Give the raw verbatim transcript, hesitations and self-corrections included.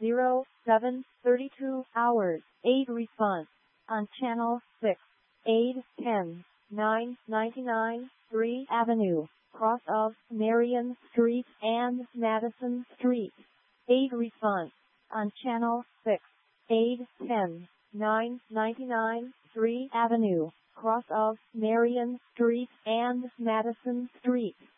zero seven thirty-two hours. eight Response on Channel six. eight ten nine ninety-nine, three Avenue, cross of Marion Street and Madison Street. eight Response on Channel six. eight ten nine ninety-nine, three Avenue, cross of Marion Street and Madison Street.